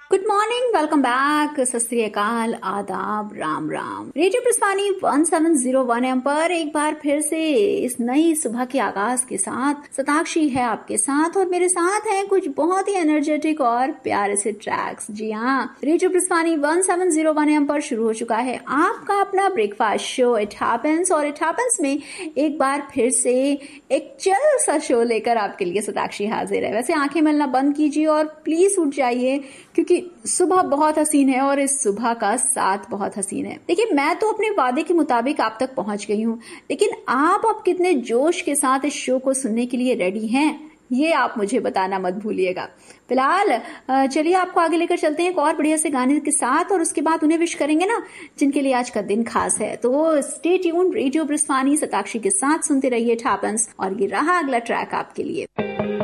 Good morning, welcome back, सत श्री अकाल, आदाब, राम राम। रेडियो प्रस्थानी 1701 एम पर एक बार फिर से इस नई सुबह के आगाज के साथ शताक्षी है आपके साथ और मेरे साथ हैं कुछ बहुत ही एनर्जेटिक और प्यारे से ट्रैक्स। जी हाँ, रेडियो प्रस्थानी 1701 एम पर शुरू हो चुका है आपका अपना ब्रेकफास्ट शो इट हैपेंस, और इट हैपेंस में एक बार फिर से एक चिल सा शो लेकर आपके लिए शताक्षी हाजिर है। वैसे आंखें मलना बंद कीजिए और प्लीज उठ जाइए क्योंकि सुबह बहुत हसीन है और इस सुबह का साथ बहुत हसीन है। देखिए, मैं तो अपने वादे के मुताबिक आप तक पहुंच गई हूं, लेकिन आप अब कितने जोश के साथ इस शो को सुनने के लिए रेडी हैं, ये आप मुझे बताना मत भूलिएगा। फिलहाल चलिए आपको आगे लेकर चलते हैं एक और बढ़िया से गाने के साथ, और उसके बाद उन्हें विश करेंगे ना जिनके लिए आज का दिन खास है। तो स्टे ट्यून, रेडियो प्रस्थानी शताक्षी के साथ सुनते रहिए इट हैपेंस, और ये रहा अगला ट्रैक आपके लिए।